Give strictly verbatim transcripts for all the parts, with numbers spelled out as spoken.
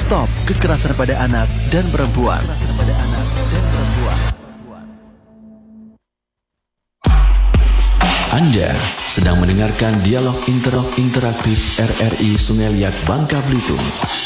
Stop kekerasan pada anak dan perempuan. Kekerasan pada anak dan perempuan. Anda sedang mendengarkan dialog interok interaktif R R I Sungai Liat Bangka Belitung.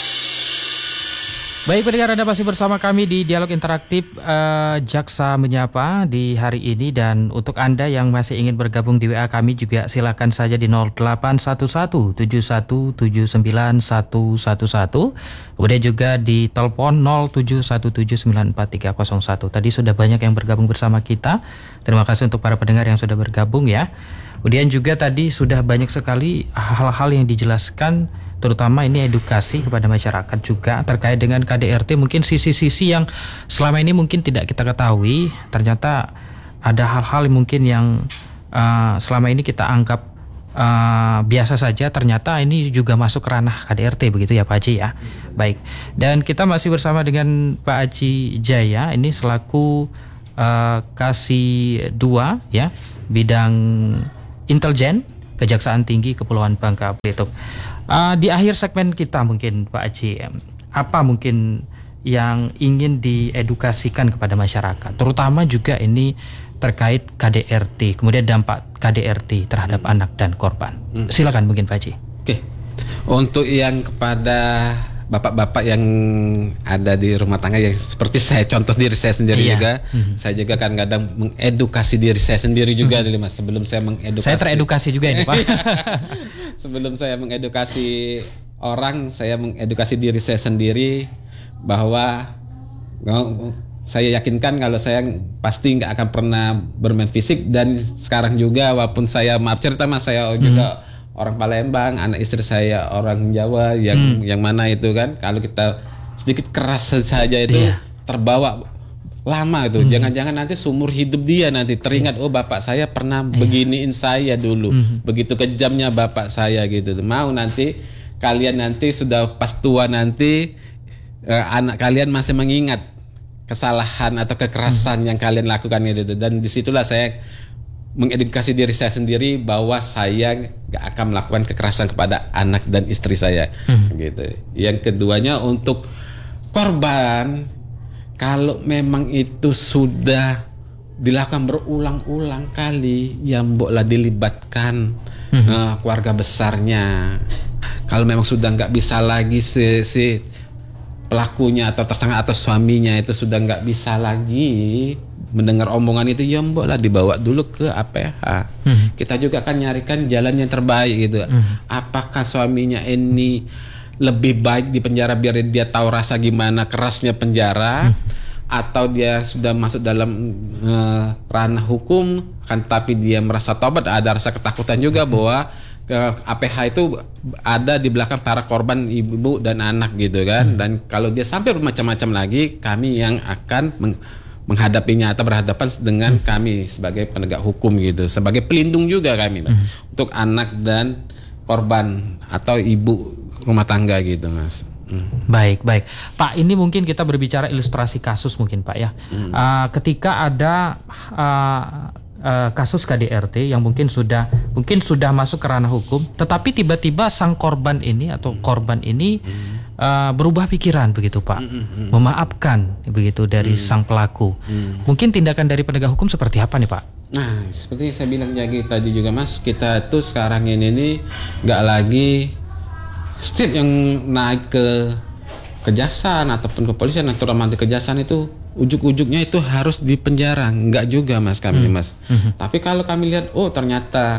Baik pendengar, Anda masih bersama kami di Dialog Interaktif uh, Jaksa Menyapa di hari ini. Dan untuk Anda yang masih ingin bergabung di W A kami juga silakan saja di nol delapan satu satu tujuh satu tujuh sembilan satu satu satu. Kemudian juga di telepon nol tujuh satu tujuh sembilan empat tiga nol satu. Tadi sudah banyak yang bergabung bersama kita. Terima kasih untuk para pendengar yang sudah bergabung ya. Kemudian juga tadi sudah banyak sekali hal-hal yang dijelaskan, terutama ini edukasi kepada masyarakat juga terkait dengan K D R T. Mungkin sisi-sisi yang selama ini mungkin tidak kita ketahui, ternyata ada hal-hal mungkin yang uh, selama ini kita anggap uh, biasa saja, ternyata ini juga masuk ranah K D R T, begitu ya Pak Haji ya. Baik, dan kita masih bersama dengan Pak Haji Jaya, ini selaku uh, Kasih dua ya, bidang intelijen Kejaksaan Tinggi Kepulauan Bangka Belitung. Uh, di akhir segmen kita mungkin Pak Haji, apa mungkin yang ingin diedukasikan kepada masyarakat, terutama juga ini terkait K D R T, kemudian dampak K D R T terhadap hmm. anak dan korban. Hmm. Silakan mungkin Pak Haji. Oke, untuk yang kepada bapak-bapak yang ada di rumah tangga, yang seperti saya contoh diri saya sendiri iya. juga, mm-hmm. saya juga kan kadang mengedukasi diri saya sendiri juga, mm-hmm. Mas. Sebelum saya mengedukasi, saya teredukasi juga ini Pak. Sebelum saya mengedukasi orang, saya mengedukasi diri saya sendiri bahwa saya yakinkan kalau saya pasti nggak akan pernah bermain fisik. Dan sekarang juga walaupun saya maaf cerita Mas, saya juga mm-hmm. orang Palembang, anak istri saya orang Jawa, yang hmm. yang mana itu kan, kalau kita sedikit keras saja itu yeah. terbawa lama itu. Hmm. Jangan-jangan nanti seumur hidup dia nanti teringat, oh bapak saya pernah yeah. beginiin saya dulu, hmm. begitu kejamnya bapak saya gitu. Mau nanti kalian nanti sudah pas tua nanti eh, anak kalian masih mengingat kesalahan atau kekerasan hmm. yang kalian lakukan gitu. Dan disitulah saya mengedukasi diri saya sendiri bahwa saya gak akan melakukan kekerasan kepada anak dan istri saya, hmm. gitu. Yang keduanya untuk korban, kalau memang itu sudah dilakukan berulang-ulang kali, ya mboklah dilibatkan hmm. uh, keluarga besarnya. Kalau memang sudah nggak bisa lagi si, si pelakunya atau tersangka atau suaminya itu sudah nggak bisa lagi mendengar omongan itu, ya mbok lah dibawa dulu ke A P H. Hmm. Kita juga akan nyarikan jalan yang terbaik gitu. Hmm. Apakah suaminya ini lebih baik di penjara biar dia tahu rasa gimana kerasnya penjara, hmm. atau dia sudah masuk dalam uh, ranah hukum kan tapi dia merasa tobat, ada rasa ketakutan juga hmm. bahwa ke A P H itu ada di belakang para korban ibu dan anak gitu kan. Hmm. Dan kalau dia sampai bermacam-macam lagi, kami yang akan meng- menghadapinya atau berhadapan dengan hmm. kami sebagai penegak hukum gitu, sebagai pelindung juga kami hmm. untuk anak dan korban atau ibu rumah tangga gitu Mas. Hmm. Baik, baik Pak, ini mungkin kita berbicara ilustrasi kasus mungkin Pak ya. hmm. uh, ketika ada uh, uh, kasus K D R T yang mungkin sudah mungkin sudah masuk ke ranah hukum, tetapi tiba-tiba sang korban ini atau hmm. korban ini hmm. Uh, berubah pikiran begitu Pak, mm, mm, mm. memaafkan begitu dari mm. sang pelaku. Mm. Mungkin tindakan dari penegak hukum seperti apa nih Pak? Nah, seperti yang saya bilang jadi tadi juga Mas, kita tuh sekarang ini nih nggak lagi setiap yang naik ke kejaksaan ataupun kepolisian atau ramah kejaksaan itu ujuk-ujuknya itu harus di penjara, nggak juga Mas kami mm. Mas. Mm-hmm. Tapi kalau kami lihat, oh ternyata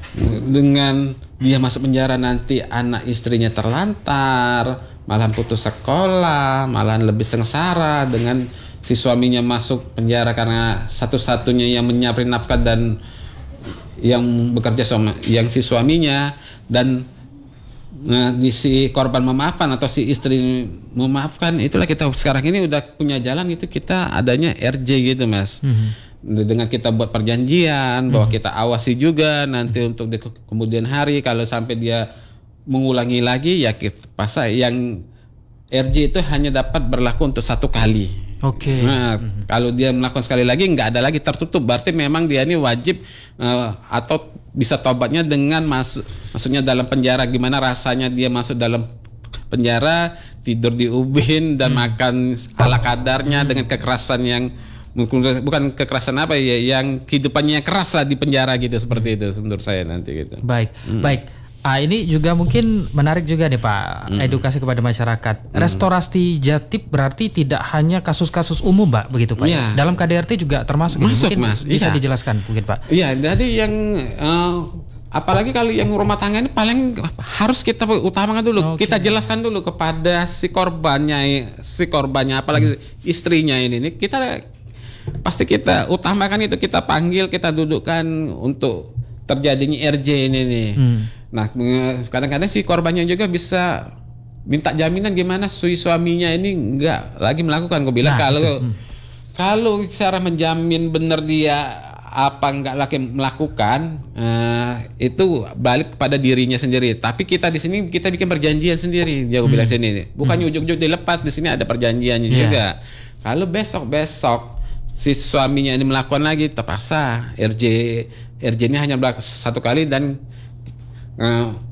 dengan dia masuk penjara nanti anak istrinya terlantar, malahan putus sekolah, malahan lebih sengsara dengan si suaminya masuk penjara karena satu-satunya yang menyiapkan nafkah dan yang bekerja sama yang si suaminya, dan nah, di si korban memaafkan atau si istri memaafkan. Itulah kita sekarang ini udah punya jalan itu, kita adanya R J gitu Mas. Mm-hmm. Dengan kita buat perjanjian bahwa mm-hmm. kita awasi juga nanti mm-hmm. untuk di kemudian hari kalau sampai dia mengulangi lagi, ya kita pasal yang R J itu hanya dapat berlaku untuk satu kali. Oke. Okay. Nah, mm-hmm. kalau dia melakukan sekali lagi nggak ada lagi tertutup, berarti memang dia ini wajib uh, atau bisa tobatnya dengan masuk, maksudnya dalam penjara. Gimana rasanya dia masuk dalam penjara, tidur di ubin dan Hmm. makan ala kadarnya dengan kekerasan yang mungkin bukan kekerasan apa ya, yang kehidupannya yang keras lah di penjara gitu, seperti itu menurut saya nanti gitu. Baik, baik. Ah, ini juga mungkin menarik juga nih Pak, edukasi kepada masyarakat. Restorasi Jatib berarti tidak hanya kasus-kasus umum, Pak, begitu Pak? Iya. Dalam K D R T juga termasuk. ini. Masuk, Mungkin Mas. bisa Iya. dijelaskan mungkin Pak. Iya, jadi yang eh, apalagi kalau yang rumah tangga ini paling harus kita utamakan dulu, Oke. kita jelaskan dulu kepada si korbannya, si korbannya, apalagi istrinya ini, nih, kita pasti kita utamakan itu, kita panggil, kita dudukkan untuk terjadinya R J ini nih. Hmm. Nah, nge- kadang-kadang si korbannya juga bisa minta jaminan gimana si suaminya ini enggak lagi melakukan. Gue bilang Nah, kalau itu. Hmm. kalau cara menjamin benar dia apa enggak lagi melakukan, eh, itu balik kepada dirinya sendiri. Tapi kita di sini kita bikin perjanjian sendiri. Dia gue bilang sini, bukan ujuk-ujuk dilepas, di sini ada perjanjiannya Iya. juga. Kalau besok-besok si suaminya ini melakukan lagi, terpaksa R J R J ini hanya berlaku satu kali dan eh,